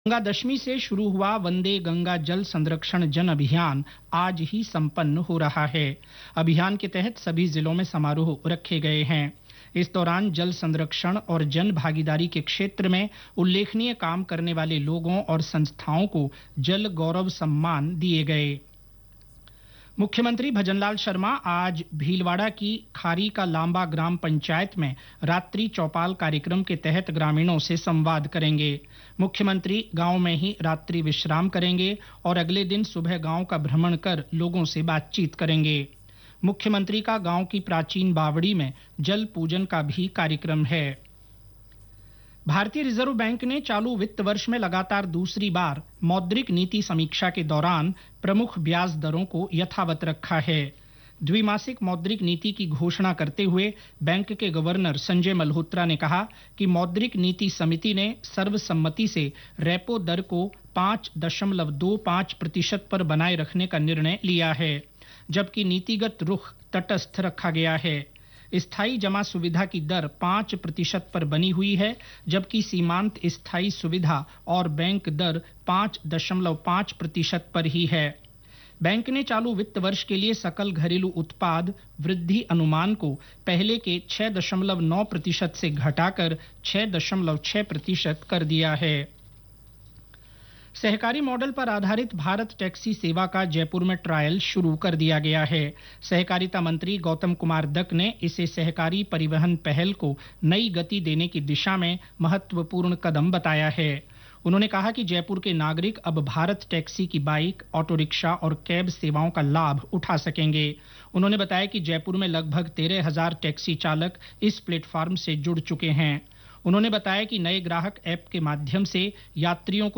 गंगा दशमी से शुरू हुआ वंदे गंगा जल संरक्षण जन अभियान आज ही संपन्न हो रहा है। अभियान के तहत सभी जिलों में समारोह रखे गए हैं। इस दौरान जल संरक्षण और जन भागीदारी के क्षेत्र में उल्लेखनीय काम करने वाले लोगों और संस्थाओं को जल गौरव सम्मान दिए गए। मुख्यमंत्री भजनलाल शर्मा आज भीलवाड़ा की खारी का लांबा ग्राम पंचायत में रात्रि चौपाल कार्यक्रम के तहत ग्रामीणों से संवाद करेंगे। मुख्यमंत्री गांव में ही रात्रि विश्राम करेंगे और अगले दिन सुबह गांव का भ्रमण कर लोगों से बातचीत करेंगे। मुख्यमंत्री का गांव की प्राचीन बावड़ी में जल पूजन का भी कार्यक्रम है। भारतीय रिजर्व बैंक ने चालू वित्त वर्ष में लगातार दूसरी बार मौद्रिक नीति समीक्षा के दौरान प्रमुख ब्याज दरों को यथावत रखा है। द्विमासिक मौद्रिक नीति की घोषणा करते हुए बैंक के गवर्नर संजय मल्होत्रा ने कहा कि मौद्रिक नीति समिति ने सर्वसम्मति से रेपो दर को 5.25% पर बनाए रखने का निर्णय लिया है, जबकि नीतिगत रुख तटस्थ रखा गया है। स्थायी जमा सुविधा की दर 5% पर बनी हुई है, जबकि सीमांत स्थायी सुविधा और बैंक दर 5.5% पर ही है। बैंक ने चालू वित्त वर्ष के लिए सकल घरेलू उत्पाद वृद्धि अनुमान को पहले के 6.9% से घटाकर 6.6% कर दिया है। सहकारी मॉडल पर आधारित भारत टैक्सी सेवा का जयपुर में ट्रायल शुरू कर दिया गया है। सहकारिता मंत्री गौतम कुमार दत्त ने इसे सहकारी परिवहन पहल को नई गति देने की दिशा में महत्वपूर्ण कदम बताया है। उन्होंने कहा कि जयपुर के नागरिक अब भारत टैक्सी की बाइक, ऑटो रिक्शा और कैब सेवाओं का लाभ उठा सकेंगे। उन्होंने बताया कि जयपुर में लगभग 13,000 टैक्सी चालक इस प्लेटफॉर्म से जुड़ चुके हैं। उन्होंने बताया कि नए ग्राहक ऐप के माध्यम से यात्रियों को